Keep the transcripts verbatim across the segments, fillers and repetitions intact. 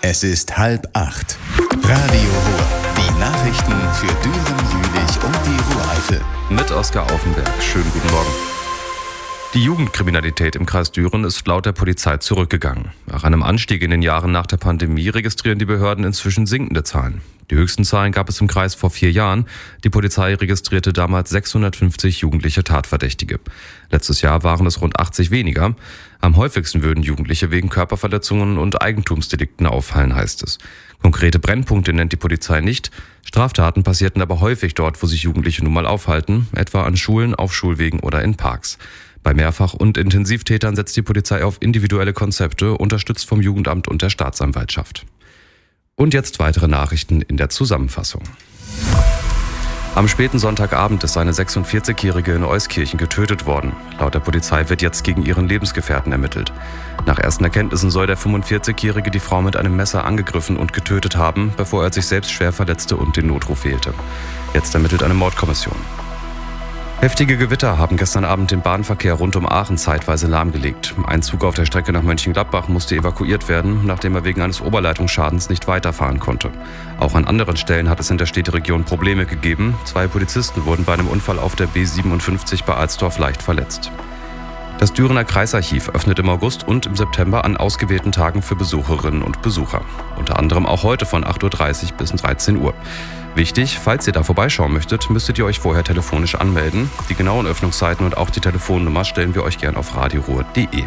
Es ist halb acht. Radio Ruhr. Die Nachrichten für Düren, Jülich und die Ruhr-Eifel. Mit Oskar Aufenberg. Schönen guten Morgen. Die Jugendkriminalität im Kreis Düren ist laut der Polizei zurückgegangen. Nach einem Anstieg in den Jahren nach der Pandemie registrieren die Behörden inzwischen sinkende Zahlen. Die höchsten Zahlen gab es im Kreis vor vier Jahren. Die Polizei registrierte damals sechshundertfünfzig jugendliche Tatverdächtige. Letztes Jahr waren es rund achtzig weniger. Am häufigsten würden Jugendliche wegen Körperverletzungen und Eigentumsdelikten auffallen, heißt es. Konkrete Brennpunkte nennt die Polizei nicht. Straftaten passierten aber häufig dort, wo sich Jugendliche nun mal aufhalten, etwa an Schulen, auf Schulwegen oder in Parks. Bei Mehrfach- und Intensivtätern setzt die Polizei auf individuelle Konzepte, unterstützt vom Jugendamt und der Staatsanwaltschaft. Und jetzt weitere Nachrichten in der Zusammenfassung. Am späten Sonntagabend ist eine sechsundvierzigjährige in Euskirchen getötet worden. Laut der Polizei wird jetzt gegen ihren Lebensgefährten ermittelt. Nach ersten Erkenntnissen soll der fünfundvierzigjährige die Frau mit einem Messer angegriffen und getötet haben, bevor er sich selbst schwer verletzte und den Notruf wählte. Jetzt ermittelt eine Mordkommission. Heftige Gewitter haben gestern Abend den Bahnverkehr rund um Aachen zeitweise lahmgelegt. Ein Zug auf der Strecke nach Mönchengladbach musste evakuiert werden, nachdem er wegen eines Oberleitungsschadens nicht weiterfahren konnte. Auch an anderen Stellen hat es in der Städteregion Probleme gegeben. Zwei Polizisten wurden bei einem Unfall auf der B siebenundfünfzig bei Alsdorf leicht verletzt. Das Dürener Kreisarchiv öffnet im August und im September an ausgewählten Tagen für Besucherinnen und Besucher. Unter anderem auch heute von acht Uhr dreißig bis dreizehn Uhr. Wichtig, falls ihr da vorbeischauen möchtet, müsstet ihr euch vorher telefonisch anmelden. Die genauen Öffnungszeiten und auch die Telefonnummer stellen wir euch gern auf radioruhr punkt de.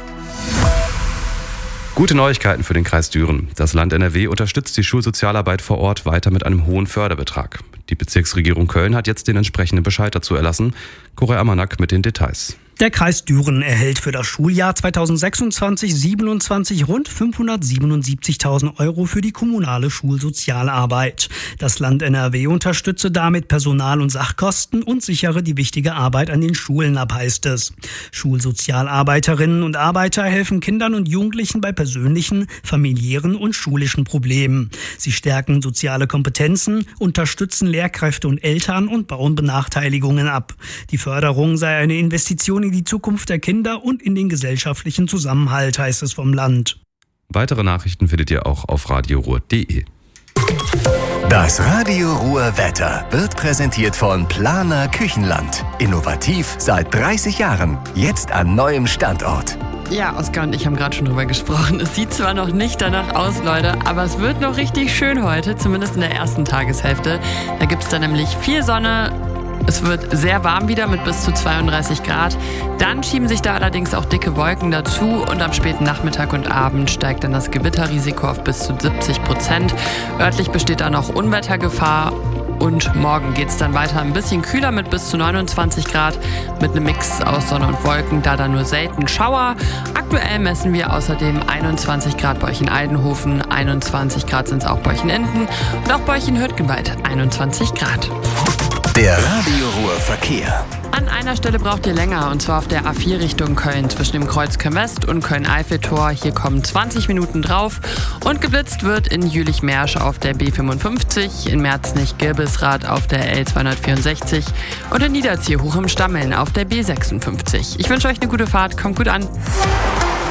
Gute Neuigkeiten für den Kreis Düren. Das Land N R W unterstützt die Schulsozialarbeit vor Ort weiter mit einem hohen Förderbetrag. Die Bezirksregierung Köln hat jetzt den entsprechenden Bescheid dazu erlassen. Koray Amanak mit den Details. Der Kreis Düren erhält für das Schuljahr zweitausendsechsundzwanzig siebenundzwanzig rund fünfhundertsiebenundsiebzigtausend Euro für die kommunale Schulsozialarbeit. Das Land N R W unterstütze damit Personal- und Sachkosten und sichere die wichtige Arbeit an den Schulen ab, heißt es. Schulsozialarbeiterinnen und Arbeiter helfen Kindern und Jugendlichen bei persönlichen, familiären und schulischen Problemen. Sie stärken soziale Kompetenzen, unterstützen Lehrkräfte und Eltern und bauen Benachteiligungen ab. Die Förderung sei eine Investition in die Zukunft der Kinder und in den gesellschaftlichen Zusammenhalt, heißt es vom Land. Weitere Nachrichten findet ihr auch auf radioruhr punkt de. Das Radio Ruhr Wetter wird präsentiert von Planer Küchenland. Innovativ seit dreißig Jahren. Jetzt an neuem Standort. Ja, Oskar und ich haben gerade schon drüber gesprochen. Es sieht zwar noch nicht danach aus, Leute, aber es wird noch richtig schön heute, zumindest in der ersten Tageshälfte. Da gibt es dann nämlich viel Sonne. Es wird sehr warm wieder mit bis zu zweiunddreißig Grad. Dann schieben sich da allerdings auch dicke Wolken dazu und am späten Nachmittag und Abend steigt dann das Gewitterrisiko auf bis zu siebzig Prozent. Örtlich besteht dann auch Unwettergefahr. Und morgen geht es dann weiter ein bisschen kühler mit bis zu neunundzwanzig Grad mit einem Mix aus Sonne und Wolken, da dann nur selten Schauer. Aktuell messen wir außerdem einundzwanzig Grad bei euch in Eidenhofen, einundzwanzig Grad sind es auch bei euch in Enden und auch bei euch in Hürtgenwald einundzwanzig Grad. Der Radio Ruhr Verkehr. An einer Stelle braucht ihr länger, und zwar auf der A vier Richtung Köln zwischen dem Kreuz Köln-West und Köln-Eiffeltor. Hier kommen zwanzig Minuten drauf und geblitzt wird in Jülich-Mersch auf der B fünfundfünfzig, in Merznich-Girbelsrath auf der L zweihundertvierundsechzig und in Niederziehoch im Stammeln auf der B sechsundfünfzig. Ich wünsche euch eine gute Fahrt, kommt gut an.